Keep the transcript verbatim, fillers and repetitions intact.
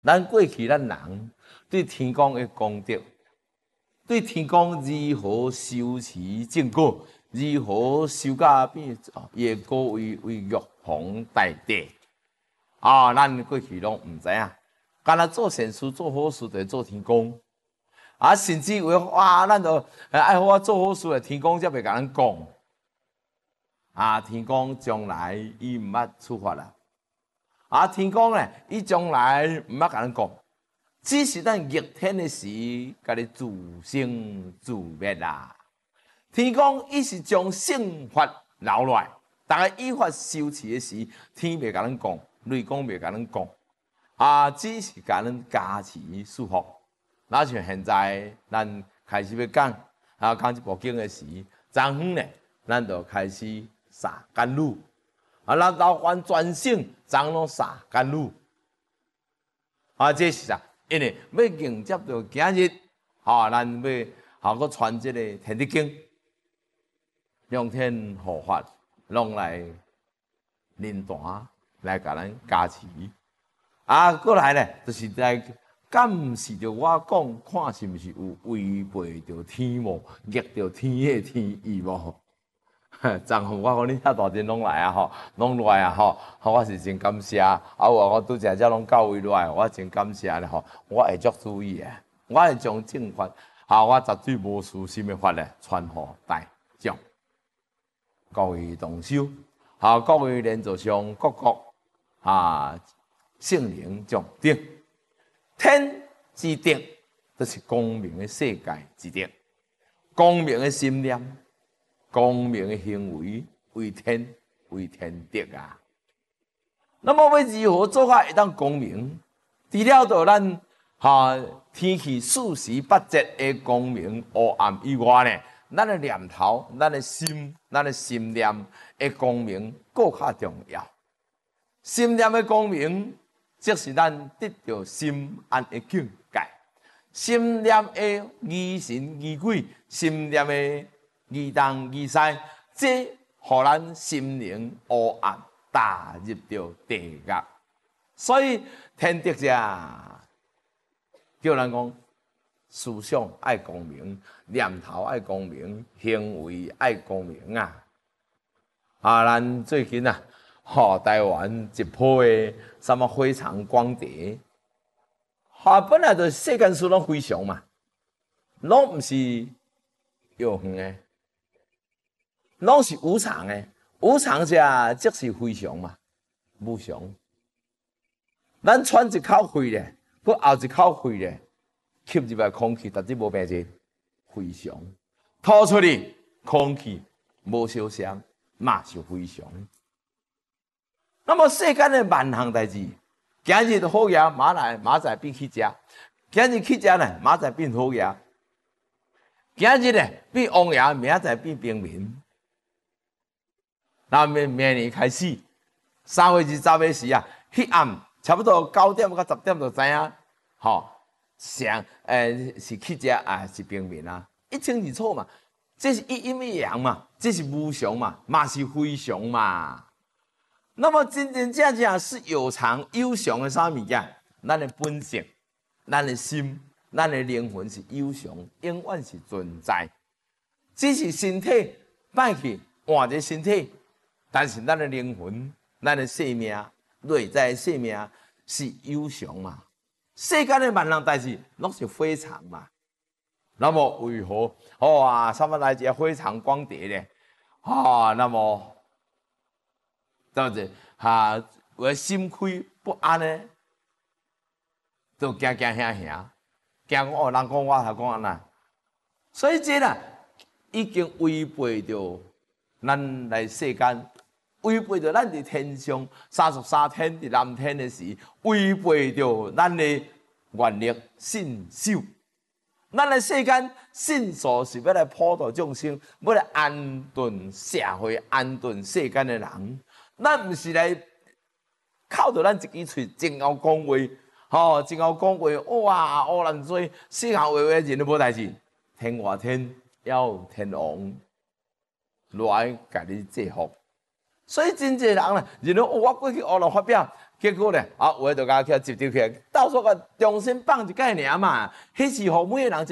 咱过去咱人对天公的功德，对天公如何修持正果，如何修甲变也果为为玉皇大帝啊！咱过去拢唔知影，干那做善事、做好事，就做天公。啊，甚至为哇，咱就爱好做好事的天公才袂甲咱讲。啊，天公将来伊毋捌处罚啦。啊，天公咧，伊将来毋捌甲咱讲，只是咱逆天的时，甲你自生自灭啦。天公伊是将圣法留落来，大家依法修持的时，天袂甲咱讲，雷公袂甲咱讲，啊，只是甲咱加持祝福。那像现在咱开始要讲啊，讲一部经的时，昨昏咧，咱就开始撒甘露。啊，咱老番全省昨拢撒甘露。啊，这是啥？因为要迎接到今日，啊，咱要好个传这个天地经，用天护法，拢来领导，来甲咱加持。啊，过来咧，就是来监视着我讲，看是毋是有违背着天无，逆着天的天意无？昨昏我讲你遐大阵拢来啊吼，拢来啊吼，我是真感谢。啊，我我拄则只拢到位来，我真感谢咧吼，我会足注意诶，我会将正法，啊，我绝对无私心的法咧传互大众。各位同修，啊，各位莲座上各国啊，圣灵众德，天之德，都是光明的世界之德，光明的心念。光明的行为为天为天德啊！那么要如何做法会当光明？除了到咱哈天气四时八节的光明黑暗以外呢，咱的念头、咱的心、咱的心念的光明更较重要。心念的光明，即是咱得到心安的境界。心念的疑神疑鬼，心念的疑东疑西，这互咱心灵黑暗踏入到地狱。所以天德者叫咱讲，思想爱光明，念头爱光明，行为爱光明啊！啊，咱最近啊，吼、哦、台湾一波的什么非常光碟，哈、啊，本来就世间事拢非常嘛，拢毋是有远的。拢是无常的，无常者即是非常嘛，无常。咱喘一口气咧，佮后一口气咧，吸入来空气，绝对无病症，非常。吐出去空气无烧香，嘛是非常。那么世间的万项代志，今日好嘢，马来马仔变去食；今日去食呢，马仔变好嘢；今日呢变王爷，明仔变平民。那明明年开始，三月二十的时啊，迄暗差不多九点到十点就知影，吼，上诶是去食啊，是平民啊，一清二楚嘛。这是一阴一阳嘛，这是无常嘛，嘛是非常嘛。那么真真正正是有常有常的啥物件？咱的本性、咱的心、咱的灵魂是有常，永远是存在。只是身体歹去换一个身体。但是咱的灵魂、咱的生命、内在生命是有常嘛？世间的万样代志拢是非常嘛？那么为何哦啊，什么来一非常光碟呢？啊，那么对不对？啊，我心亏不安呢，就惊惊吓吓，惊讲哦，人讲我还讲安那，所以这啦已经违背着咱来世间。违背着咱伫天上三十三天伫南天的时，违背着咱的愿力信守。咱的世间信所是要来普度众生，要来安顿社会、安顿世间的人。咱毋是来靠着咱一支喙真敖讲话，吼、哦，真敖讲话，哇，乌烂嘴，四行话话人都无代志。天外天要天王来甲你制服。所以真侪人啦，认为、哦、我过去学了发表， 结果咧，啊，我就甲佢接掉起来，到时候个重新放一届尔嘛，迄是互每个人。